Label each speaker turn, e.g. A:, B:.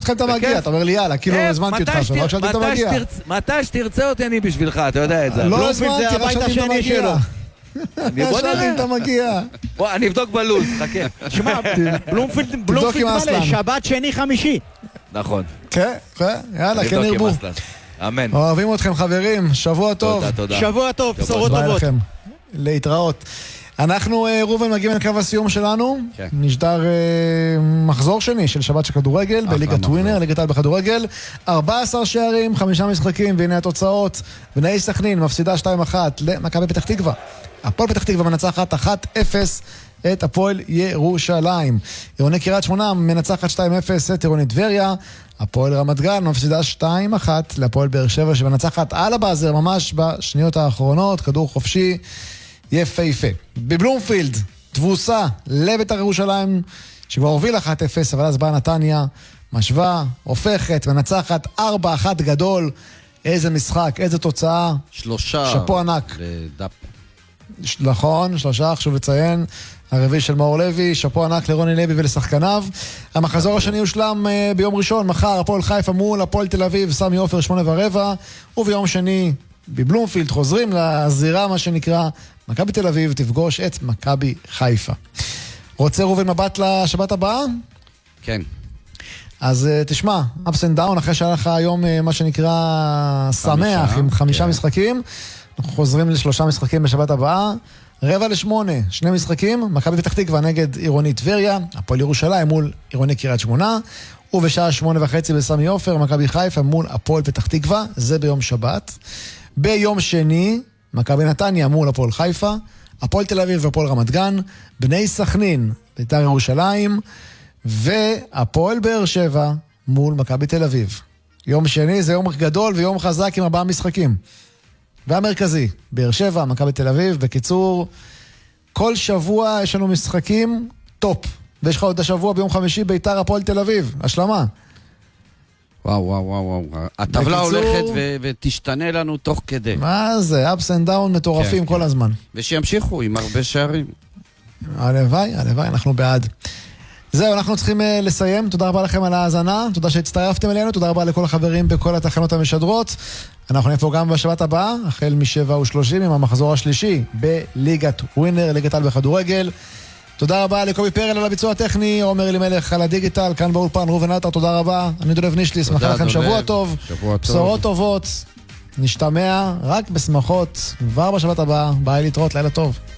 A: אתכם אתה מגיע, אתה אומר לי יאללה, כאילו הזמנתי אותך עכשיו, רק שאלתי אתה מגיע.
B: מתי שתרצה אותי אני בשבילך, אתה יודע את זה.
A: לא הזמנתי, רק שאלתי אתה מגיע.
B: בוא נראה.
A: אתה מגיע.
B: בוא, אני אבדוק בלוז, חכה.
C: שמע, בלומפילד מלא, שבת, שני, חמישי.
B: נכון.
A: כן, יאללה, כן ירבו.
B: אמן.
A: אוהבים אתכם חברים, שבוע טוב.
B: תודה.
C: שבוע טוב, בשורות טובות.
A: להתראות. אנחנו, רובן, מגיעים לקו הסיום שלנו. נשדר מחזור שני של שבת של כדורגל בליגת ווינר, ליגת העל בכדורגל. 14 שערים, 5 משחקים, והנה התוצאות. בני סכנין מפסידה 2-1 למכבי פתח תקווה. הפועל פתח תקווה מנצחת 1-0 את הפועל ירושלים. עירוני קריית שמונה מנצחת 2-0 את עירוני טבריה. הפועל רמת גן מפסידה 2-1 להפועל באר שבע שמנצחת על הבאזר ממש בשניות האחרונות. כדור חופשי יפהפה. בבלומפילד תבוסה לבית"ר ירושלים שכבר הוביל 1-0, אבל אז באה נתניה, משווה, הופכת, מנצחת 4-1 גדול. איזה משחק, איזה תוצאה.
D: 3
A: שפו ענק.
D: לדאפ.
A: נכון, 3, חשוב לציין. הרביעי של מאור לוי, שפו ענק לרוני לוי ולשחקניו. המחזור השני יושלם ביום ראשון, מחר הפועל חיפה מול הפועל תל אביב, סמי עופר 8:15, וביום שני בבלומפילד חוזרים לזירה מה שנקרא, מכבי תל אביב תפגוש את מכבי חיפה. רוצה ראובן מבט לשבת הבאה?
D: כן.
A: אז תשמע, ups and down, אחרי שהיה לך היום מה שנקרא שמח עם 5 משחקים, אנחנו חוזרים ל3 משחקים בשבת הבאה. 7:45, 2 משחקים, מכבי פתח תקווה נגד עירוני טבריה, הפועל ירושלים מול עירוני קריית שמונה, ובשעה 8:30 בסמי עופר, מכבי חיפה מול הפועל פתח תקווה, זה ביום שבת. ביום שני, מכבי נתניה מול הפועל חיפה, הפועל תל אביב והפועל רמת גן, בני סכנין, בית"ר ירושלים, והפועל באר שבע מול מכבי תל אביב. יום שני זה יום גדול ויום חזק עם 4 משחקים. והמרכזי, באר שבע, מכבי תל אביב. בקיצור, כל שבוע יש לנו משחקים טופ. ויש לך עוד השבוע ביום חמישי בית"ר הפועל תל אביב. השלמה.
D: וואו. הטבלה הולכת ותשתנה לנו תוך כדי.
A: מה זה? ups and down מטורפים כל הזמן.
D: ושימשיכו עם הרבה שערים.
A: הלוואי, אנחנו בעד. זהו, אנחנו צריכים לסיים. תודה רבה לכם על ההאזנה, תודה שהצטרפתם אלינו, תודה רבה לכל החברים בכל התחנות המשדרות. אנחנו נהיה פה גם בשבת הבאה, החל מ7:30 עם המחזור השלישי בליגת ווינר, ליגת העל בכדורגל. תודה רבה לקובי פרל על הביצוע הטכני, עומר אלימלך על הדיגיטל, כאן באולפן ראובן עטר, תודה רבה. אני דולב נישלי, שמחה לכם שבוע טוב, בשורות טובות, נשתמע רק בשמחות כבר בשבת הבאה. ביי, להתראות, לילה טוב.